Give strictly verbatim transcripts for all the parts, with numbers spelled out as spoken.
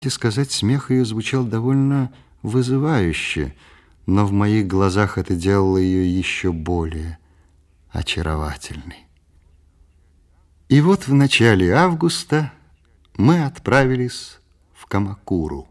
И сказать, смех ее звучал довольно вызывающе, но в моих глазах это делало ее еще более очаровательной. И вот в начале августа мы отправились в Камакуру.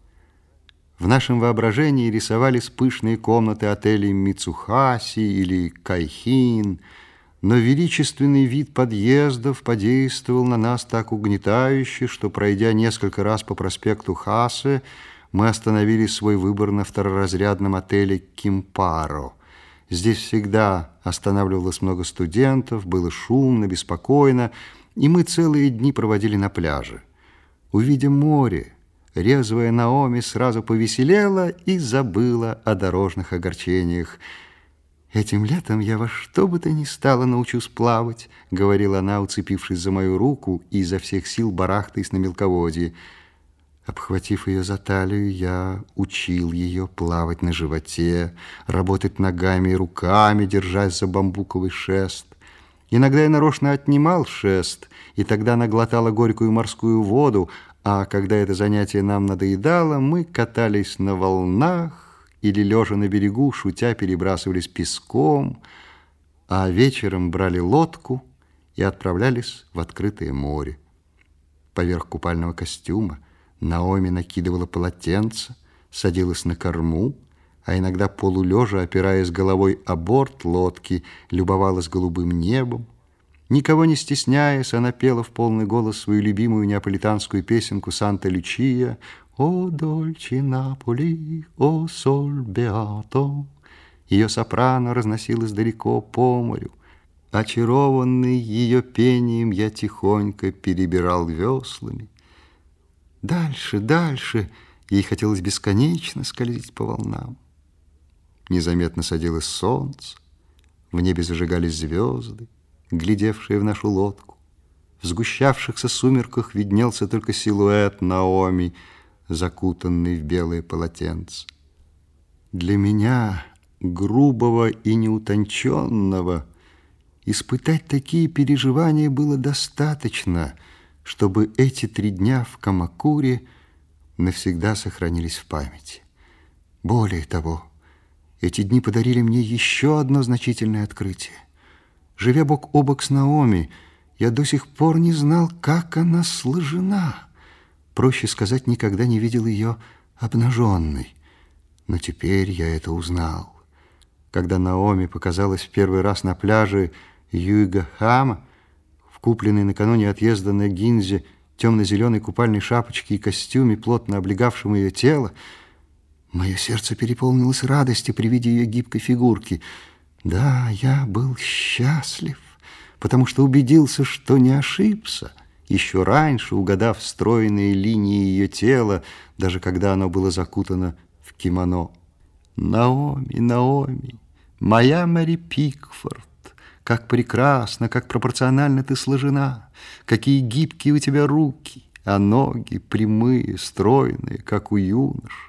В нашем воображении рисовались пышные комнаты отелей Мицухаси или Кайхин, но величественный вид подъездов подействовал на нас так угнетающе, что, пройдя несколько раз по проспекту Хасе, мы остановили свой выбор на второразрядном отеле Кимпаро. Здесь всегда останавливалось много студентов, было шумно, беспокойно, и мы целые дни проводили на пляже. Увидя море, резвая Наоми сразу повеселела и забыла о дорожных огорчениях. «Этим летом я во что бы то ни стало научусь плавать», — говорила она, уцепившись за мою руку и изо всех сил барахтаясь на мелководье. Обхватив ее за талию, я учил ее плавать на животе, работать ногами и руками, держась за бамбуковый шест. Иногда я нарочно отнимал шест, и тогда она глотала горькую морскую воду, а когда это занятие нам надоедало, мы катались на волнах или, лежа на берегу, шутя, перебрасывались песком, а вечером брали лодку и отправлялись в открытое море. Поверх купального костюма Наоми накидывала полотенце, садилась на корму, а иногда полулежа, опираясь головой о борт лодки, любовалась голубым небом. Никого не стесняясь, она пела в полный голос свою любимую неаполитанскую песенку «Санта-Лючия», «О, дольче Наполи, о, соль беато». Ее сопрано разносилось далеко по морю. Очарованный ее пением, я тихонько перебирал веслами. Дальше, дальше, ей хотелось бесконечно скользить по волнам. Незаметно садилось солнце, в небе зажигались звезды, глядевшие в нашу лодку. В сгущавшихся сумерках виднелся только силуэт Наоми, закутанный в белое полотенце. Для меня, грубого и неутонченного, испытать такие переживания было достаточно, чтобы эти три дня в Камакуре навсегда сохранились в памяти. Более того, эти дни подарили мне еще одно значительное открытие. Живя бок о бок с Наоми, я до сих пор не знал, как она сложена. Проще сказать, никогда не видел ее обнаженной. Но теперь я это узнал. Когда Наоми показалась в первый раз на пляже Юйгахама, в купленной накануне отъезда на Гинзе темно-зеленой купальной шапочке и костюме, плотно облегавшем ее тело, мое сердце переполнилось радостью при виде ее гибкой фигурки. Да, я был счастлив, потому что убедился, что не ошибся, еще раньше угадав стройные линии ее тела, даже когда оно было закутано в кимоно. «Наоми, Наоми, моя Мэри Пикфорд, как прекрасно, как пропорционально ты сложена, какие гибкие у тебя руки, а ноги прямые, стройные, как у юноши».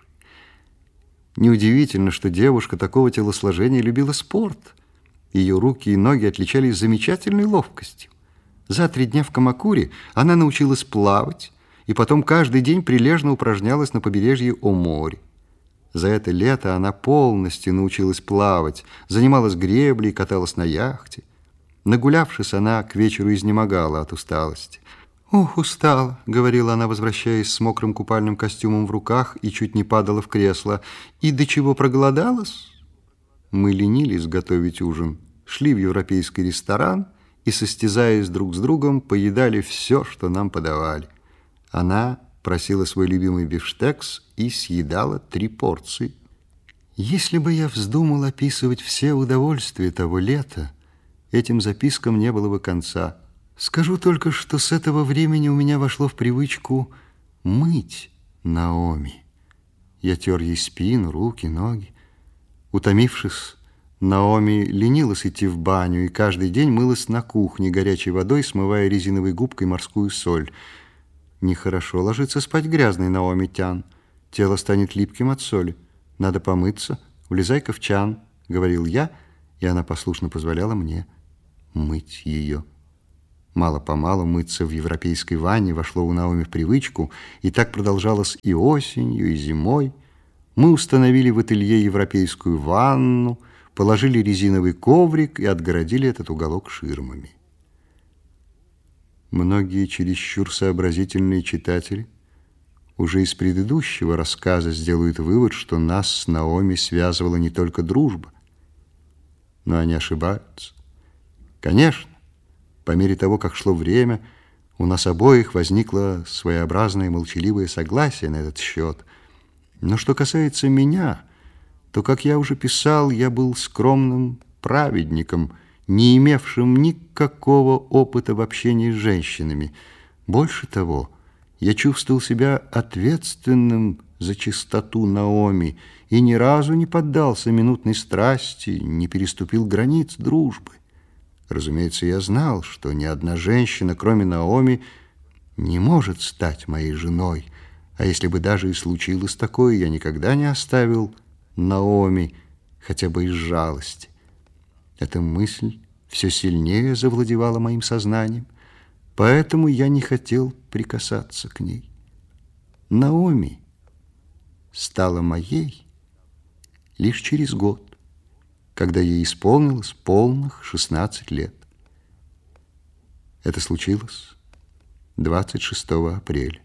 Неудивительно, что девушка такого телосложения любила спорт. Ее руки и ноги отличались замечательной ловкостью. За три дня в Камакуре она научилась плавать, и потом каждый день прилежно упражнялась на побережье Омори. За это лето она полностью научилась плавать, занималась греблей, каталась на яхте. Нагулявшись, она к вечеру изнемогала от усталости. «Ох, устала», — говорила она, возвращаясь с мокрым купальным костюмом в руках, и чуть не падала в кресло. «И до чего проголодалась?» Мы ленились готовить ужин, шли в европейский ресторан и, состязаясь друг с другом, поедали все, что нам подавали. Она просила свой любимый бифштекс и съедала три порции. Если бы я вздумал описывать все удовольствия того лета, этим запискам не было бы конца. Скажу только, что с этого времени у меня вошло в привычку мыть Наоми. Я тер ей спину, руки, ноги. Утомившись, Наоми ленилась идти в баню и каждый день мылась на кухне горячей водой, смывая резиновой губкой морскую соль. Нехорошо ложиться спать грязной, Наоми-тян. Тело станет липким от соли. Надо помыться. Влезай-ка в чан, говорил я, и она послушно позволяла мне мыть ее. Мало-помалу мыться в европейской ванне вошло у Наоми в привычку, и так продолжалось и осенью, и зимой. Мы установили в ателье европейскую ванну, положили резиновый коврик и отгородили этот уголок ширмами. Многие чересчур сообразительные читатели уже из предыдущего рассказа сделают вывод, что нас с Наоми связывала не только дружба. Но они ошибаются. Конечно, по мере того, как шло время, у нас обоих возникло своеобразное молчаливое согласие на этот счет. Но что касается меня, то, как я уже писал, я был скромным праведником, не имевшим никакого опыта в общении с женщинами. Больше того, я чувствовал себя ответственным за чистоту Наоми и ни разу не поддался минутной страсти, не переступил границ дружбы. Разумеется, я знал, что ни одна женщина, кроме Наоми, не может стать моей женой, а если бы даже и случилось такое, я никогда не оставил Наоми, хотя бы из жалости. Эта мысль все сильнее завладевала моим сознанием, поэтому я не хотел прикасаться к ней. Наоми стала моей лишь через год, когда ей исполнилось полных шестнадцать лет. Это случилось двадцать шестого апреля.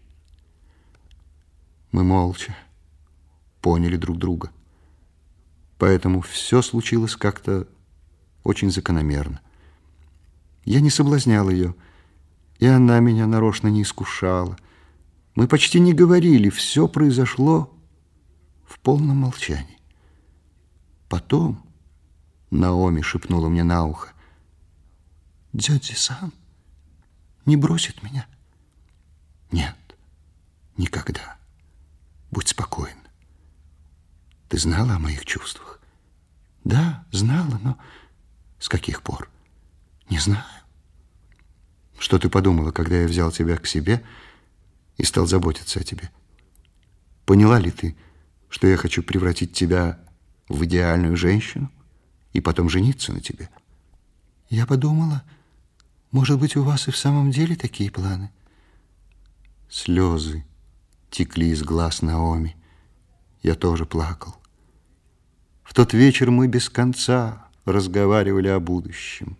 Мы молча поняли друг друга, поэтому все случилось как-то очень закономерно. Я не соблазнял ее, и она меня нарочно не искушала. Мы почти не говорили, все произошло в полном молчании. Потом Наоми шепнула мне на ухо: «Дзёдзи-сан не бросит меня». «Нет, никогда. Будь спокоен. Ты знала о моих чувствах?» «Да, знала, но с каких пор?» «Не знаю». «Что ты подумала, когда я взял тебя к себе и стал заботиться о тебе? Поняла ли ты, что я хочу превратить тебя в идеальную женщину и потом жениться на тебе?» «Я подумала, может быть, у вас и в самом деле такие планы?» Слезы текли из глаз Наоми. Я тоже плакал. В тот вечер мы без конца разговаривали о будущем.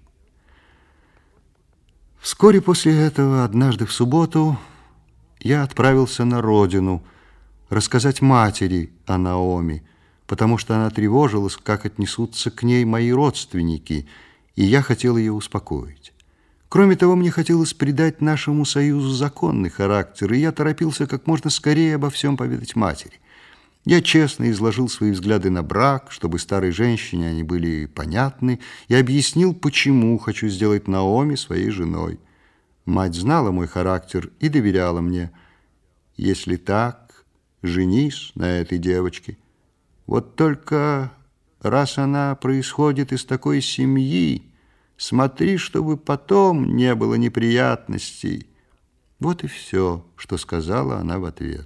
Вскоре после этого, однажды в субботу, я отправился на родину рассказать матери о Наоми, потому что она тревожилась, как отнесутся к ней мои родственники, и я хотел ее успокоить. Кроме того, мне хотелось придать нашему союзу законный характер, и я торопился как можно скорее обо всем поведать матери. Я честно изложил свои взгляды на брак, чтобы старой женщине они были понятны, и объяснил, почему хочу сделать Наоми своей женой. Мать знала мой характер и доверяла мне. «Если так, женись на этой девочке. Вот только раз она происходит из такой семьи, смотри, чтобы потом не было неприятностей». Вот и все, что сказала она в ответ.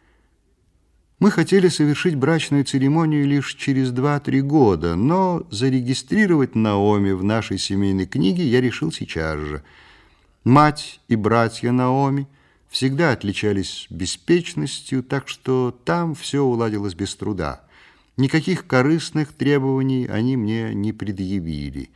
Мы хотели совершить брачную церемонию лишь через два-три года, но зарегистрировать Наоми в нашей семейной книге я решил сейчас же. Мать и братья Наоми всегда отличались беспечностью, так что там все уладилось без труда. Никаких корыстных требований они мне не предъявили.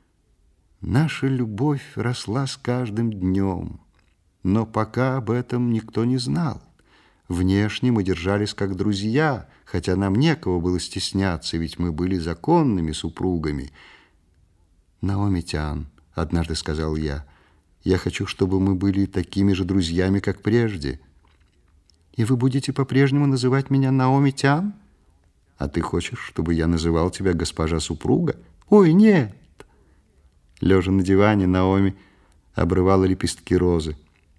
Наша любовь росла с каждым днем, но пока об этом никто не знал. Внешне мы держались как друзья, хотя нам некого было стесняться, ведь мы были законными супругами. «Наоми-тян», — однажды сказал я, — «я хочу, чтобы мы были такими же друзьями, как прежде». «И вы будете по-прежнему называть меня Наоми-тян? А ты хочешь, чтобы я называл тебя госпожа-супруга?» «Ой, нет!» Лежа на диване, Наоми обрывала лепестки розы.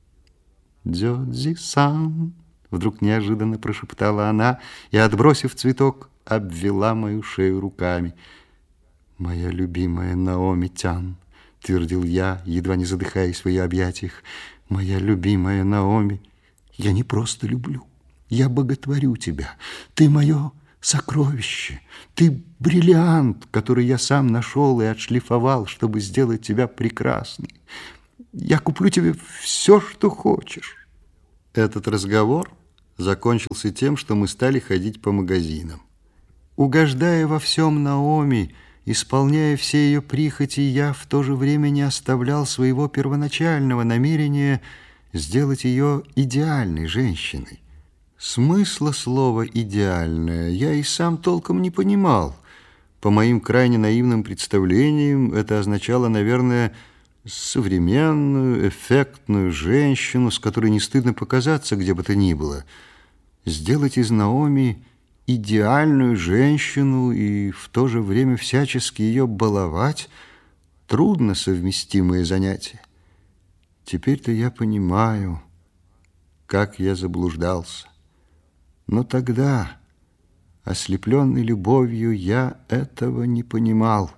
«Дзёдзи-сан», — вдруг неожиданно прошептала она и, отбросив цветок, обвела мою шею руками. «Моя любимая Наоми-тян», — твердил я, едва не задыхаясь в ее объятиях, — «моя любимая Наоми, я не просто люблю, я боготворю тебя. Ты мое сокровище, ты бриллиант, который я сам нашел и отшлифовал, чтобы сделать тебя прекрасной. Я куплю тебе все, что хочешь». Этот разговор закончился тем, что мы стали ходить по магазинам. Угождая во всем Наоми, исполняя все ее прихоти, я в то же время не оставлял своего первоначального намерения сделать ее идеальной женщиной. Смысла слова «идеальная» я и сам толком не понимал. По моим крайне наивным представлениям это означало, наверное, современную, эффектную женщину, с которой не стыдно показаться где бы то ни было. Сделать из Наоми идеальную женщину и в то же время всячески ее баловать — трудно совместимое занятие. Теперь-то я понимаю, как я заблуждался. Но тогда, ослепленный любовью, я этого не понимал.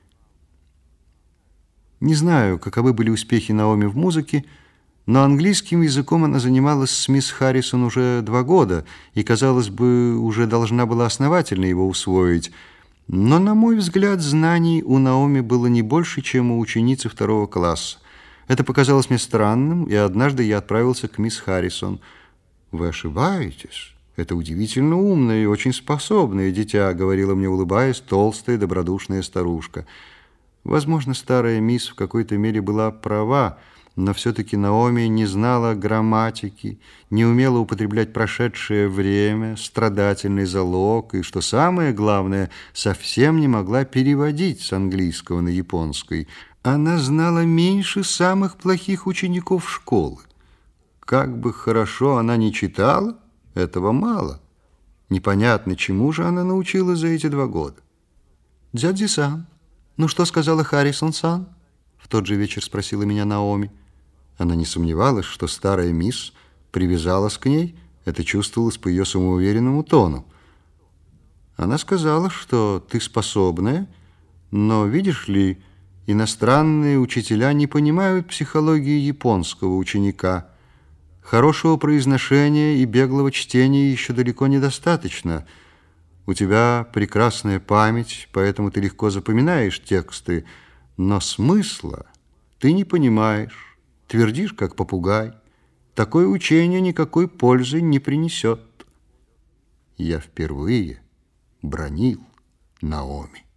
Не знаю, каковы были успехи Наоми в музыке, но английским языком она занималась с мисс Харрисон уже два года и, казалось бы, уже должна была основательно его усвоить. Но, на мой взгляд, знаний у Наоми было не больше, чем у ученицы второго класса. Это показалось мне странным, и однажды я отправился к мисс Харрисон. «Вы ошибаетесь. Это удивительно умное и очень способное дитя», — говорила мне, улыбаясь, толстая добродушная старушка. Возможно, старая мисс в какой-то мере была права, но все-таки Наоми не знала грамматики, не умела употреблять прошедшее время, страдательный залог, и, что самое главное, совсем не могла переводить с английского на японский. Она знала меньше самых плохих учеников школы. Как бы хорошо она ни читала, этого мало. Непонятно, чему же она научилась за эти два года. «Дядя-сан, ну что сказала Харрисон-сан?» В тот же вечер спросила меня Наоми. Она не сомневалась, что старая мисс привязалась к ней. Это чувствовалось по ее самоуверенному тону. Она сказала, что ты способная, но, видишь ли, иностранные учителя не понимают психологии японского ученика. Хорошего произношения и беглого чтения еще далеко недостаточно. У тебя прекрасная память, поэтому ты легко запоминаешь тексты, но смысла ты не понимаешь, твердишь, как попугай. Такое учение никакой пользы не принесет. Я впервые бранил Наоми.